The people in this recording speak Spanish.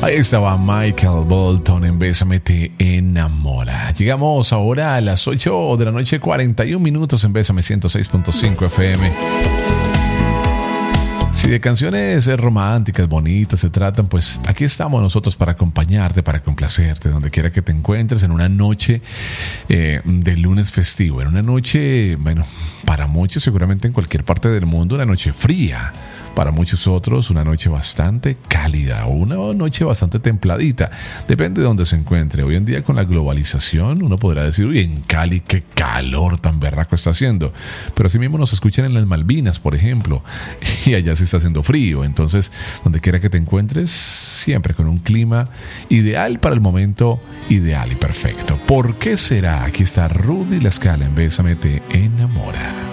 Ahí estaba Michael Bolton en Bésame te enamora. Llegamos ahora a las 8 de la noche, 41 minutos en Bésame 106.5 FM. Si de canciones románticas, bonitas se tratan, pues aquí estamos nosotros para acompañarte, para complacerte, donde quiera que te encuentres, en una noche de lunes festivo, en una noche, bueno, para muchos seguramente en cualquier parte del mundo, una noche fría. Para muchos otros, una noche bastante cálida o una noche bastante templadita. Depende de dónde se encuentre. Hoy en día, con la globalización, uno podrá decir, uy, en Cali, qué calor tan berraco está haciendo. Pero así mismo nos escuchan en las Malvinas, por ejemplo, y allá se está haciendo frío. Entonces, donde quiera que te encuentres, siempre con un clima ideal para el momento, ideal y perfecto. ¿Por qué será? Aquí está Rudy La Scala en Bésame te enamora.